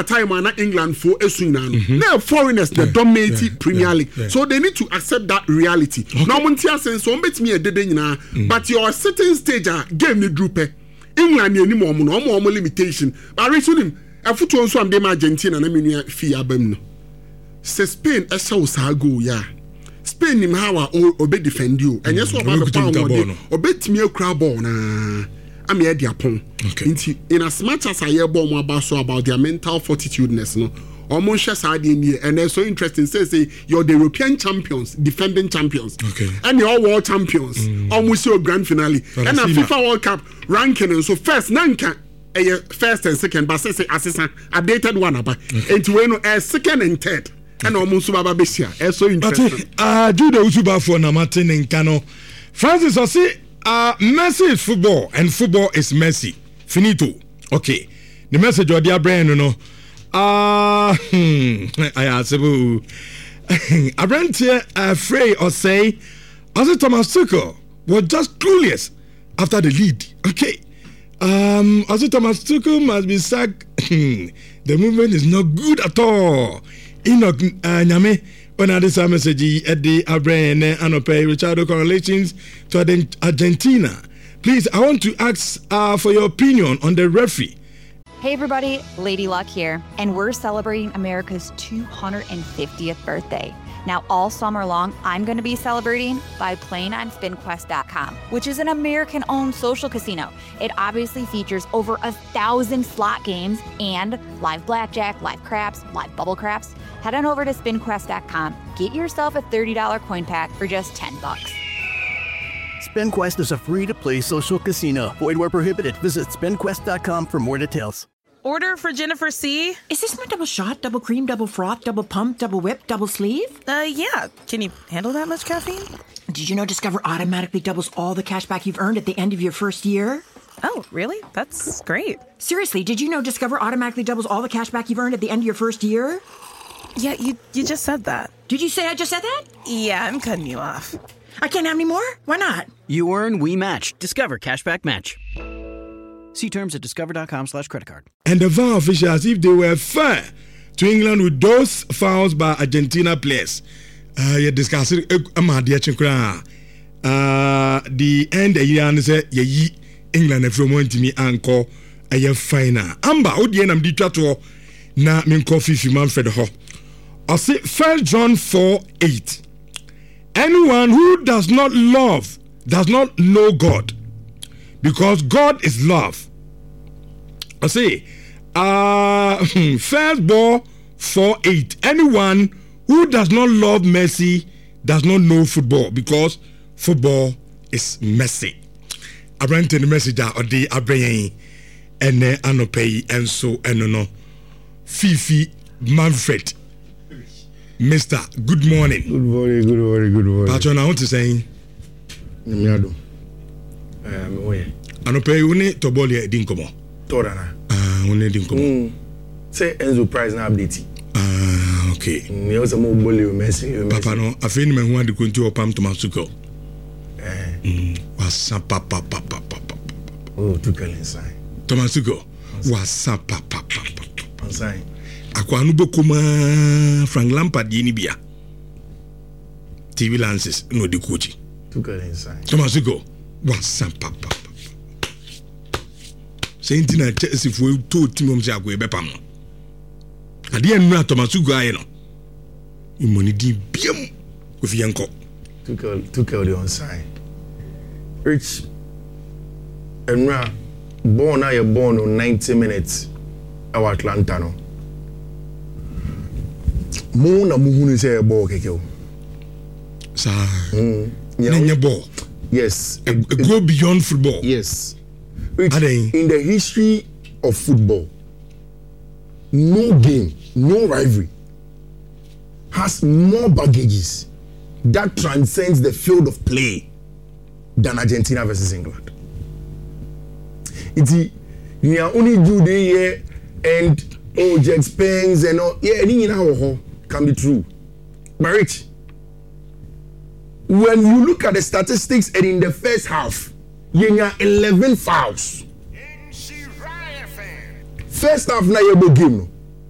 a time na England for esuina no. Now foreigners that dominate Premier League. So they need to accept that reality. Now montia sense so betimi e dede nyina but your certain stage game ni drupe. England ni mo no mo limitation. But reason afutu nso am dem Argentina na menua fi abam no. Se Spain e show sa go ya. Spain nim how obe defend you. Enye so oba be pound obetimi akura ball na am here dia pon. In as much as I hear more about their mental fortitudeness no. Almost share side in and they're so interesting. Say you're the European champions, defending champions, and you're world champions. Almost your grand finale and a FIFA World Cup ranking. And so first, nanka first and second, but say assistant updated one about into second and third. And almost Baba Bessia. It's so interesting. Judo Usuba for Namatin and Kano. Francis, I say, Messi is football, and football is Messi. Finito. Okay. The message of their brain, you know. I asked you. I ran here afraid or say, as Thomas Tuchel was just clueless after the lead. Okay. As Thomas Tuchel must be sacked. The movement is not good at all. Enoch Nyame on this message at the Abraham and pay Richard congratulations to Argentina. Please, I want to ask for your opinion on the referee. Hey everybody, Lady Luck here, and we're celebrating America's 250th birthday. Now all summer long, I'm going to be celebrating by playing on SpinQuest.com, which is an American-owned social casino. It obviously features over 1,000 slot games and live blackjack, live craps, live bubble craps. Head on over to SpinQuest.com, get yourself a $30 coin pack for just $10. SpinQuest is a free-to-play social casino. Void where prohibited. Visit SpinQuest.com for more details. Order for Jennifer C. Is this my double shot, double cream, double froth, double pump, double whip, double sleeve? Yeah. Can you handle that much caffeine? Did you know Discover automatically doubles all the cash back you've earned at the end of your first year? Oh, really? That's great. Seriously, did you know Discover automatically doubles all the cash back you've earned at the end of your first year? Yeah, you just said that. Did you say I just said that? Yeah, I'm cutting you off. I can't have any more? Why not? You earn, we match. Discover Cashback Match. See terms at discover.com/creditcard. And the VAR officials, if they were fair to England with those fouls by Argentina players, you discuss it. The end of the year, say ye England from one to me anchor a final. Amber, Odian am dictator na min coffee fi Manfred Ho. I say 1 John 4:8. Anyone who does not love does not know God, because God is love. I say, 1 John 4:8. Anyone who does not love mercy does not know football, because football is messy. I ran to the message of the Abraham and Anopay and so and no Fifi Manfred. Mr. Good morning. Good morning, good morning, good morning. Patron, I want to say, Nyado. Anopay une toboli dinkomo. Torana. Une dinkomo. Say Enzo Price na update. Okay. Me also mo boli o Messi. Papa no, afeni me hu ade konti opam Tomasuko. Wasa papa. Oh, Tuchel inside. Tomasuko. Wasa papa. Inside. Akwa anu bokuma Frank Lampard yeni bia. TV Lances no de coach. Tuchel inside. Tomasuko. Wasa papa. Saying na Chelsea for to team om se akwa ebepam no. Ade anu Tomasuko aye no. Imoni di biam with yanko. Tuchel the onside. Rich Enra born on 90 minutes our Atlanta no. Mo na muhunu say ball keke. Sa. Nanya ball. Yes. Go beyond football. Yes. Rich, in the history of football, no game, no rivalry has more baggages that transcends the field of play than Argentina versus England. You are only do the year and Jack Spence and all. Yeah, anything in our can be true. But Rich, when you look at the statistics and in the first half, you have 11 fouls. First half na yebo game no.